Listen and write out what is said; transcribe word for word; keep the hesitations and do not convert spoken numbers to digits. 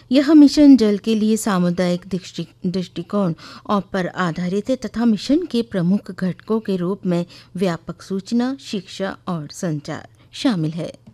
यह मिशन जल के लिए सामुदायिक दृष्टि दृष्टिकोण और पर आधारित है तथा मिशन के प्रमुख घटकों के रूप में व्यापक सूचना, शिक्षा और संचार शामिल है।